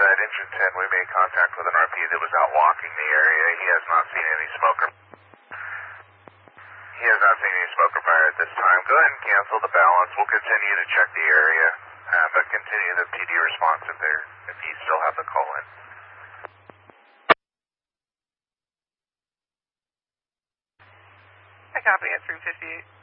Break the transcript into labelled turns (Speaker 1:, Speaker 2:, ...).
Speaker 1: at engine 10, we made contact with an RP that was out walking the area. He has not seen any smoke or fire at this time. Go ahead and cancel the balance. We'll continue to check the area, but continue the PD responsive there if you still have the call in.
Speaker 2: I copy at 358.